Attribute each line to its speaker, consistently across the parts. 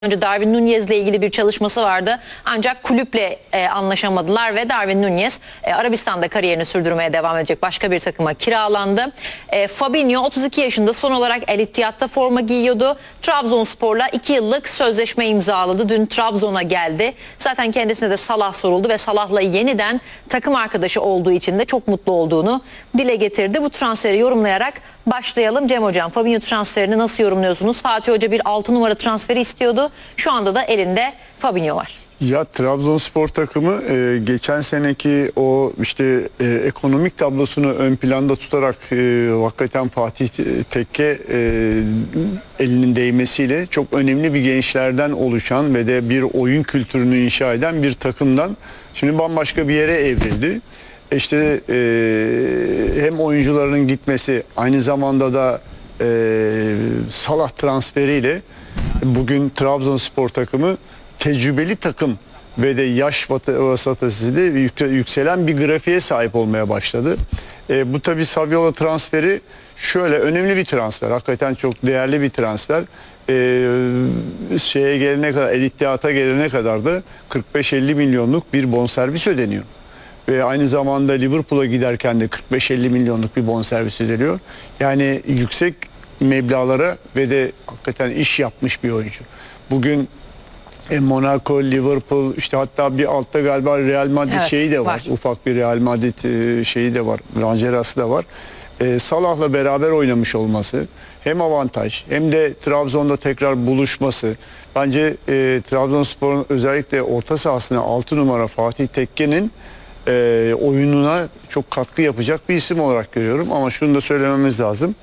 Speaker 1: Önce Darwin Núñez'le ilgili bir çalışması vardı. Ancak kulüple anlaşamadılar ve Darwin Núñez Arabistan'da kariyerini sürdürmeye devam edecek başka bir takıma kiralandı. Fabinho 32 yaşında, son olarak El Ittihad'da forma giyiyordu. Trabzonspor'la 2 yıllık sözleşme imzaladı. Dün Trabzon'a geldi. Zaten kendisine de Salah soruldu ve Salah'la yeniden takım arkadaşı olduğu için de çok mutlu olduğunu dile getirdi. Bu transferi yorumlayarak başlayalım. Cem Hocam, Fabinho transferini nasıl yorumluyorsunuz? Fatih Hoca bir 6 numara transferi istiyordu. Şu anda da elinde Fabinho var.
Speaker 2: Ya Trabzonspor takımı geçen seneki o işte ekonomik tablosunu ön planda tutarak hakikaten Fatih Tekke elinin değmesiyle çok önemli bir gençlerden oluşan ve de bir oyun kültürünü inşa eden bir takımdan şimdi bambaşka bir yere evrildi. İşte hem oyuncuların gitmesi, aynı zamanda da Salah transferiyle bugün Trabzonspor takımı tecrübeli takım ve de yaş vasatası yükselen bir grafiğe sahip olmaya başladı. Bu tabii Saviola transferi şöyle önemli bir transfer. Hakikaten çok değerli bir transfer. Şeye gelene kadar, El Ittihad'a gelene kadar da 45-50 milyonluk bir bonservis ödeniyor. Ve aynı zamanda Liverpool'a giderken de 45-50 milyonluk bir bonservis ödeniyor. Yani yüksek meblağlara ve de hakikaten iş yapmış bir oyuncu. Bugün Monaco, Liverpool, işte hatta bir altta galiba Real Madrid şeyi de var. Ufak bir Real Madrid şeyi de var. Rangerası da var. Salah'la beraber oynamış olması hem avantaj hem de Trabzon'da tekrar buluşması. Bence Trabzonspor'un özellikle orta sahasına 6 numara Fatih Tekke'nin oyununa çok katkı yapacak bir isim olarak görüyorum. Ama şunu da söylememiz lazım.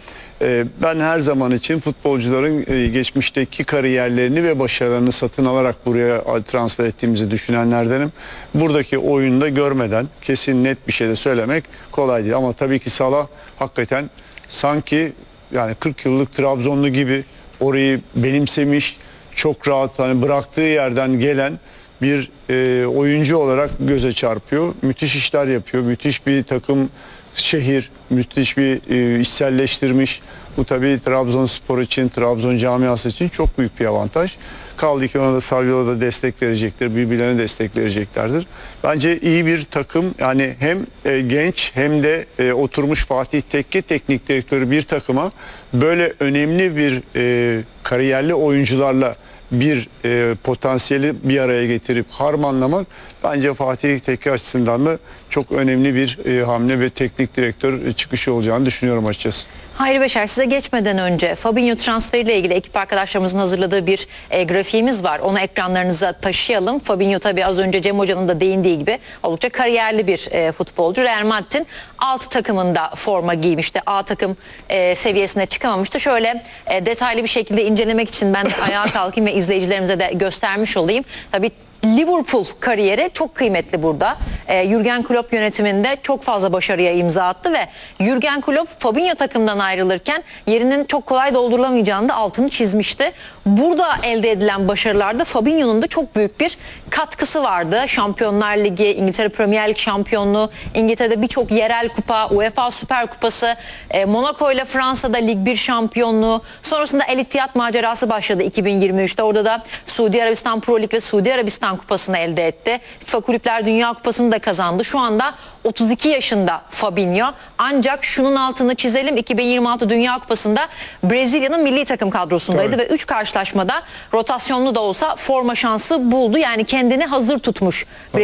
Speaker 2: Ben her zaman için futbolcuların geçmişteki kariyerlerini ve başarılarını satın alarak buraya transfer ettiğimizi düşünenlerdenim. Buradaki oyunu görmeden kesin net bir şey de söylemek kolay değil. Ama tabii ki Salah hakikaten sanki yani 40 yıllık Trabzonlu gibi orayı benimsemiş, çok rahat hani bıraktığı yerden gelen bir oyuncu olarak göze çarpıyor. Müthiş işler yapıyor. Müthiş bir takım, şehir, müthiş bir içselleştirmiş. Bu tabii Trabzonspor için, Trabzon camiası için çok büyük bir avantaj. Kaldı ki ona da Saviola'da destek verecektir, birbirlerine destek vereceklerdir. Bence iyi bir takım, yani hem genç hem de oturmuş Fatih Tekke teknik direktörü bir takıma böyle önemli bir kariyerli oyuncularla bir potansiyeli bir araya getirip harmanlamak bence Fatih Tekke açısından da çok önemli bir hamle ve teknik direktör çıkışı olacağını düşünüyorum açıkçası.
Speaker 1: Hayri Beşer, size geçmeden önce Fabinho transferiyle ilgili ekip arkadaşlarımızın hazırladığı bir grafiğimiz var. Onu ekranlarınıza taşıyalım. Fabinho tabii az önce Cem Hoca'nın da değindiği gibi oldukça kariyerli bir futbolcu. Real Madrid'in alt takımında forma giymişti. A takım seviyesine çıkamamıştı. Şöyle detaylı bir şekilde incelemek için ben ayağa kalkayım ve izleyicilerimize de göstermiş olayım. Tabii Liverpool kariyeri çok kıymetli burada. Jürgen Klopp yönetiminde çok fazla başarıya imza attı ve Jürgen Klopp Fabinho takımdan ayrılırken yerinin çok kolay doldurulamayacağını da altını çizmişti. Burada elde edilen başarılarda Fabinho'nun da çok büyük bir katkısı vardı. Şampiyonlar Ligi, İngiltere Premier Lig şampiyonluğu, İngiltere'de birçok yerel kupa, UEFA Süper Kupası, Monaco ile Fransa'da Lig 1 şampiyonluğu, sonrasında El Ittihad macerası başladı 2023'te. Orada da Suudi Arabistan Pro Lig ve Suudi Arabistan Kupası'nı elde etti. FIFA Kulüpler Dünya Kupası'nı da kazandı. Şu anda 32 yaşında Fabinho. Ancak şunun altını çizelim. 2026 Dünya Kupası'nda Brezilya'nın milli takım kadrosundaydı ve 3 karşılaşmada rotasyonlu da olsa forma şansı buldu. Yani kendini hazır tutmuş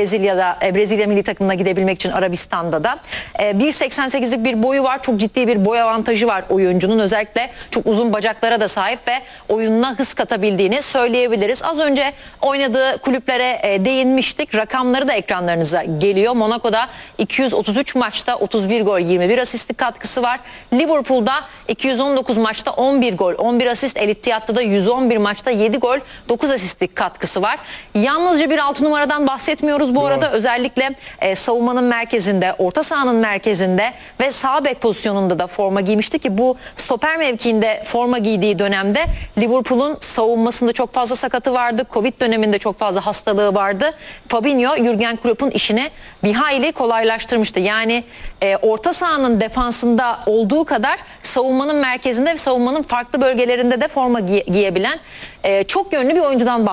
Speaker 1: Brezilya milli takımına gidebilmek için Arabistan'da da. 1.88'lik bir boyu var. Çok ciddi bir boy avantajı var oyuncunun. Özellikle çok uzun bacaklara da sahip ve oyununa hız katabildiğini söyleyebiliriz. Az önce oynadığı kulüplere değinmiştik. Rakamları da ekranlarınıza geliyor. Monaco'da 233 maçta 31 gol, 21 asistlik katkısı var. Liverpool'da 219 maçta 11 gol, 11 asist. El Ittihad'da da 111 maçta 7 gol, 9 asistlik katkısı var. Yalnızca bir 6 numaradan bahsetmiyoruz bu arada. Özellikle savunmanın merkezinde, orta sahanın merkezinde ve sağ bek pozisyonunda da forma giymişti ki bu stoper mevkiinde forma giydiği dönemde Liverpool'un savunmasında çok fazla sakatı vardı. Covid döneminde çok fazla hastalığı vardı. Fabinho, Jürgen Klopp'un işini bir hayli kolaylaştırdı. paylaştırmıştı. Yani orta sahanın defansında olduğu kadar savunmanın merkezinde ve savunmanın farklı bölgelerinde de forma giyebilen çok yönlü bir oyuncudan bahsediyoruz.